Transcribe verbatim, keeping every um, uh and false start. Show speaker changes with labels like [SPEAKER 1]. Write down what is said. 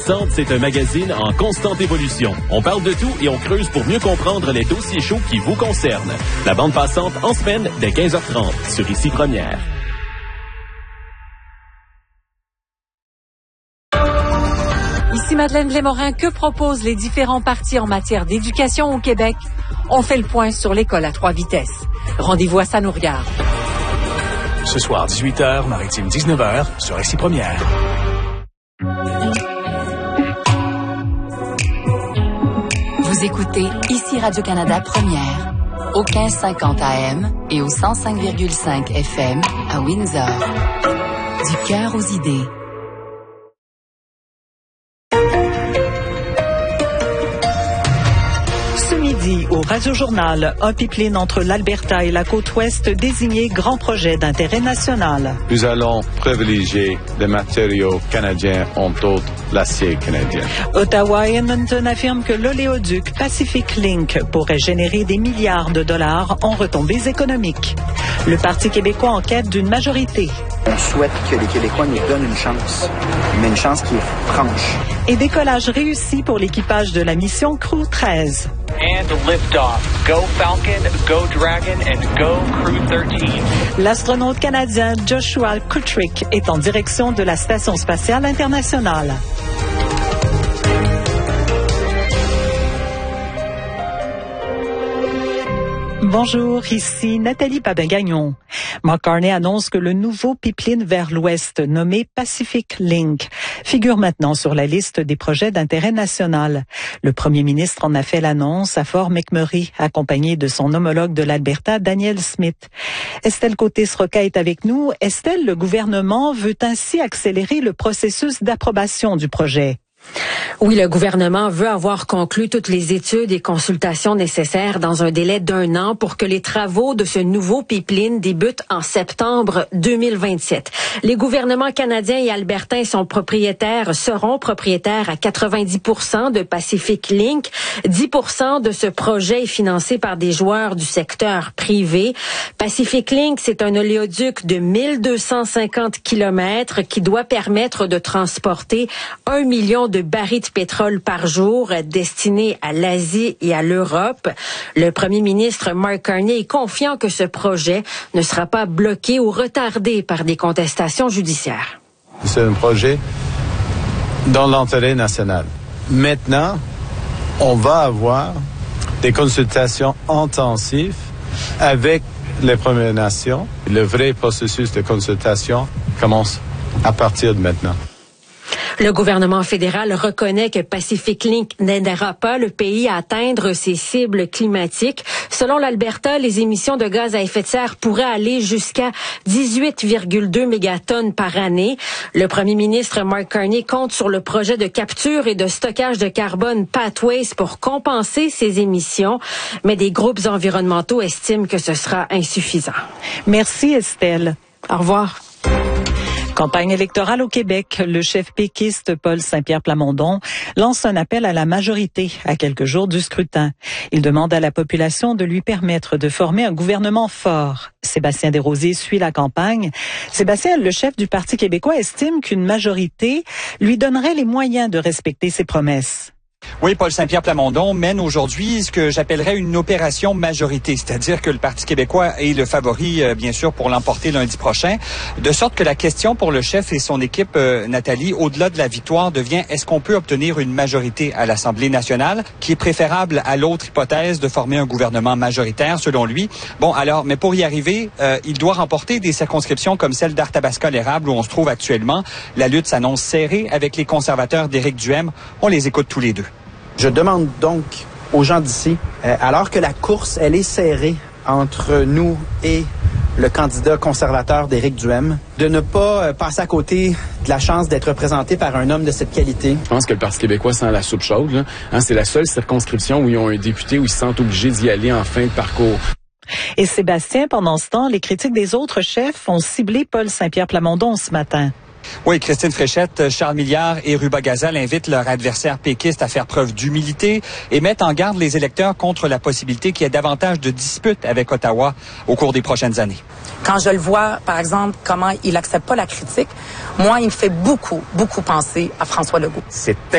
[SPEAKER 1] passante, c'est un magazine en constante évolution. On parle de tout et on creuse pour mieux comprendre les dossiers chauds qui vous concernent. La bande passante en semaine dès quinze heures trente sur Ici Première.
[SPEAKER 2] Ici Madeleine Blais-Morin. Que proposent les différents partis en matière d'éducation au Québec? On fait le point sur l'école à trois vitesses. Rendez-vous à Ça nous regarde.
[SPEAKER 3] Ce soir, dix-huit heures, Maritime dix-neuf heures, sur Ici Première.
[SPEAKER 4] Vous écoutez Ici Radio-Canada Première, au quinze cinquante A M et au cent cinq virgule cinq F M à Windsor. Du cœur aux idées.
[SPEAKER 5] Ce midi, au Radio-Journal, un pipeline entre l'Alberta et la côte ouest désigné grand projet d'intérêt national.
[SPEAKER 6] Nous allons privilégier des matériaux canadiens, entre autres l'acier canadien.
[SPEAKER 5] Ottawa et Edmonton affirment que l'oléoduc Pacific Link pourrait générer des milliards de dollars en retombées économiques. Le Parti québécois en quête d'une majorité.
[SPEAKER 7] On souhaite que les Québécois nous donnent une chance, mais une chance qui est franche.
[SPEAKER 5] Et décollage réussi pour l'équipage de la mission Crew treize.
[SPEAKER 8] And lift-off. Go Falcon, go Dragon, and go Crew treize.
[SPEAKER 5] L'astronaute canadien Joshua Kutrick est en direction de la Station spatiale internationale. Bonjour, ici Nathalie Babin-Gagnon. Mark Carney annonce que le nouveau pipeline vers l'ouest, nommé Pacific Link, figure maintenant sur la liste des projets d'intérêt national. Le premier ministre en a fait l'annonce à Fort McMurray, accompagné de son homologue de l'Alberta, Daniel Smith. Estelle Côté-Sroka est avec nous. Estelle, le gouvernement veut ainsi accélérer le processus d'approbation du projet.
[SPEAKER 9] Oui, le gouvernement veut avoir conclu toutes les études et consultations nécessaires dans un délai d'un an pour que les travaux de ce nouveau pipeline débutent en septembre deux mille vingt-sept. Les gouvernements canadiens et albertains sont propriétaires, seront propriétaires à quatre-vingt-dix pour cent de Pacific Link. dix pour cent de ce projet est financé par des joueurs du secteur privé. Pacific Link, c'est un oléoduc de mille deux cent cinquante kilomètres qui doit permettre de transporter un million de barils de pétrole par jour destinés à l'Asie et à l'Europe. Le premier ministre Mark Carney est confiant que ce projet ne sera pas bloqué ou retardé par des contestations judiciaires.
[SPEAKER 6] C'est un projet dans l'intérêt national. Maintenant, on va avoir des consultations intensives avec les Premières Nations. Le vrai processus de consultation commence à partir de maintenant.
[SPEAKER 9] Le gouvernement fédéral reconnaît que Pacific Link n'aidera pas le pays à atteindre ses cibles climatiques. Selon l'Alberta, les émissions de gaz à effet de serre pourraient aller jusqu'à dix-huit virgule deux mégatonnes par année. Le premier ministre Mark Carney compte sur le projet de capture et de stockage de carbone Pathways pour compenser ces émissions, mais des groupes environnementaux estiment que ce sera insuffisant.
[SPEAKER 5] Merci Estelle.
[SPEAKER 9] Au revoir.
[SPEAKER 5] Campagne électorale au Québec, le chef péquiste Paul Saint-Pierre Plamondon lance un appel à la majorité à quelques jours du scrutin. Il demande à la population de lui permettre de former un gouvernement fort. Sébastien Desrosiers suit la campagne. Sébastien, le chef du Parti québécois, estime qu'une majorité lui donnerait les moyens de respecter ses promesses.
[SPEAKER 10] Oui, Paul Saint-Pierre Plamondon mène aujourd'hui ce que j'appellerais une opération majorité, c'est-à-dire que le Parti québécois est le favori, euh, bien sûr, pour l'emporter lundi prochain, de sorte que la question pour le chef et son équipe, euh, Nathalie, au-delà de la victoire, devient est-ce qu'on peut obtenir une majorité à l'Assemblée nationale, qui est préférable à l'autre hypothèse de former un gouvernement majoritaire, selon lui. Bon, alors, mais pour y arriver, euh, il doit remporter des circonscriptions comme celle d'Arthabasca-l'Érable, où on se trouve actuellement. La lutte s'annonce serrée avec les conservateurs d'Éric Duhem. On les écoute tous les deux.
[SPEAKER 7] Je demande donc aux gens d'ici, euh, alors que la course, elle est serrée entre nous et le candidat conservateur d'Éric Duhem, de ne pas euh, passer à côté de la chance d'être représenté par un homme de cette qualité.
[SPEAKER 11] Je pense que le Parti québécois sent la soupe chaude. Là. Hein, c'est la seule circonscription où ils ont un député où ils se sentent obligés d'y aller en fin de parcours.
[SPEAKER 5] Et Sébastien, pendant ce temps, les critiques des autres chefs ont ciblé Paul Saint-Pierre Plamondon ce matin.
[SPEAKER 10] Oui, Christine Fréchette, Charles Milliard et Ruba Gazal invitent leur adversaire péquiste à faire preuve d'humilité et mettent en garde les électeurs contre la possibilité qu'il y ait davantage de disputes avec Ottawa au cours des prochaines années.
[SPEAKER 12] Quand je le vois, par exemple, comment il accepte pas la critique, moi, il me fait beaucoup, beaucoup penser à François Legault.
[SPEAKER 7] C'est